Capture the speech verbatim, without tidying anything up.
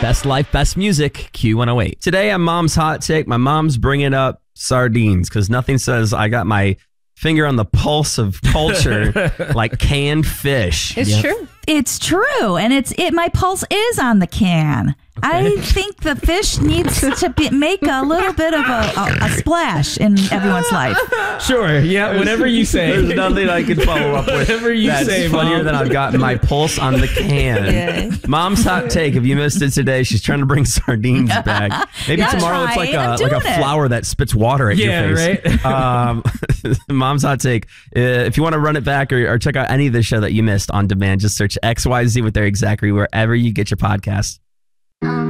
Best life, best music, Q one oh eight. Today on Mom's Hot Take, my mom's bringing up sardines because nothing says I got my finger on the pulse of culture like canned fish. It's Yep. true. It's true, and it's it. My pulse is on the can. I think the fish needs to be, make a little bit of a, a, a splash in everyone's life. Sure. Yeah. Whatever you say. There's nothing I can follow up with. Whatever you That's say, funnier Mom. than I've got my pulse on the can. Yeah. Mom's Hot Take. If you missed it today, she's trying to bring sardines back. Maybe Yeah, tomorrow it's like trying. a I'm like a doing it. flower that spits water at Yeah, your face. right. Um, Mom's Hot Take. Uh, if you want to run it back or, or check out any of the show that you missed on demand, just search X Y Z with their exactly wherever you get your podcasts.